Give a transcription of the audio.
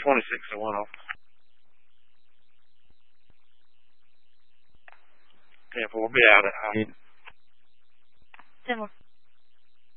26 I went off. Yeah, but we'll be out at 10 more.